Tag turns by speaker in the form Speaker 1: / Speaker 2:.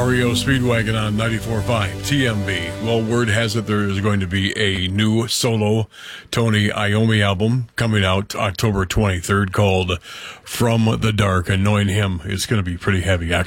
Speaker 1: REO Speedwagon on 94.5 TMB. Well, word has it there is going to be a new solo Tony Iommi album coming out October 23rd called From the Dark. And knowing him, it's going to be pretty heavy.